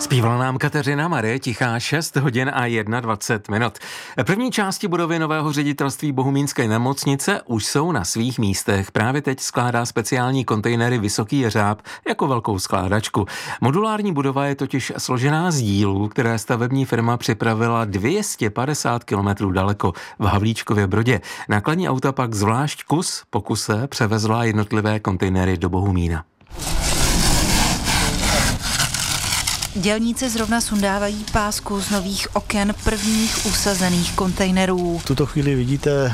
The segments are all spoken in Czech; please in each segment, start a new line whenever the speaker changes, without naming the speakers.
Zpívala nám Kateřina Marie Tichá, 6 hodin a 21 minut. První části budovy nového ředitelství Bohumínské nemocnice už jsou na svých místech. Právě teď skládá speciální kontejnery Vysoký jeřáb jako velkou skládačku. Modulární budova je totiž složená z dílů, které stavební firma připravila 250 kilometrů daleko v Havlíčkově Brodě. Nákladní auta pak zvlášť kus po kuse převezla jednotlivé kontejnery do Bohumína.
Dělníci zrovna sundávají pásku z nových oken prvních usazených kontejnerů.
V tuto chvíli vidíte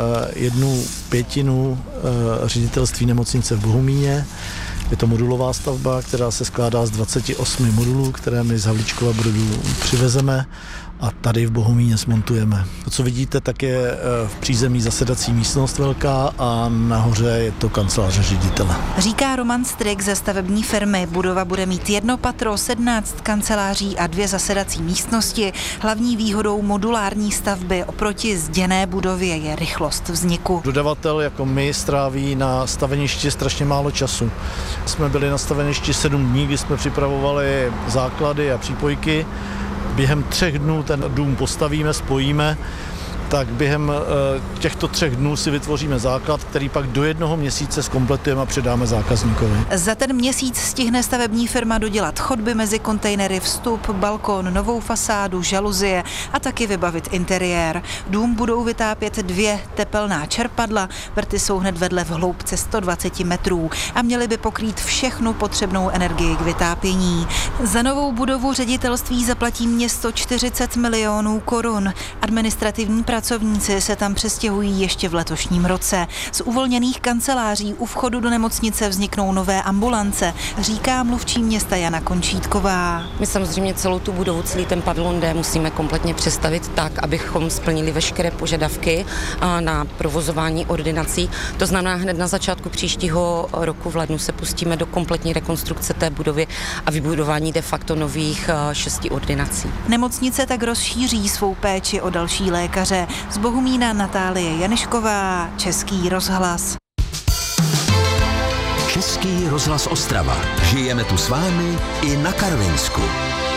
1/5 ředitelství nemocnice v Bohumíně. Je to modulová stavba, která se skládá z 28 modulů, které my z Havlíčkova Brodu přivezeme a tady v Bohumíně smontujeme. To, co vidíte, tak je v přízemí zasedací místnost velká a nahoře je to kanceláře ředitele.
Říká Roman Strik ze stavební firmy. Budova bude mít 1 patro, 17 kanceláří a 2 zasedací místnosti. Hlavní výhodou modulární stavby oproti zděné budově je rychlost vzniku.
Dodavatel jako my stráví na staveništi strašně málo času. Jsme byli na staveništi 7 dní, kdy jsme připravovali základy a přípojky. Během 3 dnů ten dům postavíme, spojíme, tak během těchto 3 dnů si vytvoříme základ, který pak do 1 měsíce zkompletujeme a předáme zákazníkovi.
Za ten měsíc stihne stavební firma dodělat chodby mezi kontejnery, vstup, balkon, novou fasádu, žaluzie a taky vybavit interiér. Dům budou vytápět 2 tepelná čerpadla, vrty jsou hned vedle v hloubce 120 metrů a měly by pokrýt všechnu potřebnou energii k vytápění. Za novou budovu ředitelství zaplatí město 40 milionů korun. Administrativní pracovníci se tam přestěhují ještě v letošním roce. Z uvolněných kanceláří u vchodu do nemocnice vzniknou nové ambulance, říká mluvčí města Jana Končítková.
My samozřejmě celou tu budovu, celý ten pavilon D musíme kompletně přestavit tak, abychom splnili veškeré požadavky na provozování ordinací. To znamená, hned na začátku příštího roku v lednu se pustíme do kompletní rekonstrukce té budovy a vybudování de facto nových 6 ordinací.
Nemocnice tak rozšíří svou péči o další lékaře. Z Bohumína Natálie Janišková, Český rozhlas.
Český rozhlas Ostrava. Žijeme tu s vámi i na Karvinsku.